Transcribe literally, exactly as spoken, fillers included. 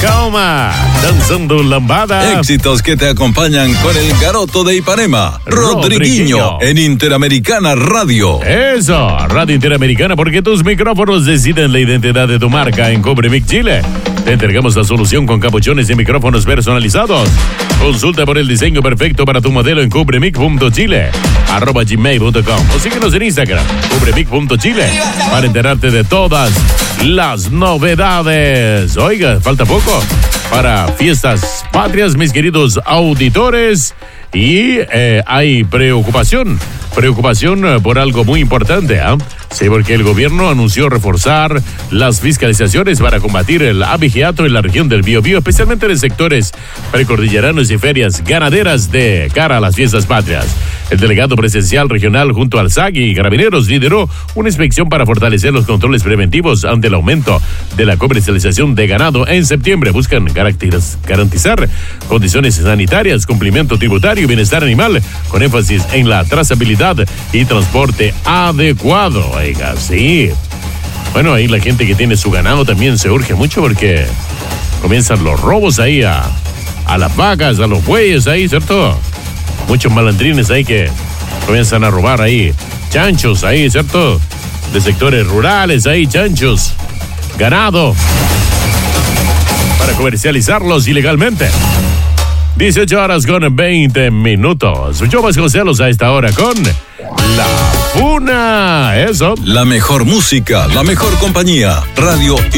Calma, danzando lambada. Éxitos que te acompañan con el garoto de Ipanema, Rodriguinho, Rodriguinho. en Interamericana Radio. Eso, Radio Interamericana, porque tus micrófonos deciden la identidad de tu marca en Cubremic Chile. Te entregamos la solución con capuchones y micrófonos personalizados. Consulta por el diseño perfecto para tu modelo en cubremic punto chile, arroba gmail punto com o síguenos en Instagram, cubremic punto chile, para enterarte de todas las novedades. Oiga, falta poco para fiestas patrias, mis queridos auditores, y eh, hay preocupación, preocupación eh, por algo muy importante, ¿ah? ¿eh? Sí, porque el gobierno anunció reforzar las fiscalizaciones para combatir el abigeato en la región del Biobío, especialmente en sectores precordilleranos y ferias ganaderas de cara a las fiestas patrias. El delegado presidencial regional junto al S A C y Carabineros lideró una inspección para fortalecer los controles preventivos ante el aumento de la comercialización de ganado en septiembre. Buscan garantizar condiciones sanitarias, cumplimiento tributario y bienestar animal, con énfasis en la trazabilidad y transporte adecuado. Oiga, sí. Bueno, ahí la gente que tiene su ganado también se urge mucho porque comienzan los robos ahí a, a las vacas, a los bueyes ahí, ¿cierto? Muchos malandrines ahí que comienzan a robar ahí chanchos ahí, ¿cierto? De sectores rurales ahí, chanchos, ganado, para comercializarlos ilegalmente. dieciocho horas con veinte minutos. Yo más Joselos a esta hora con La Funa. Eso. La mejor música, la mejor compañía. Radio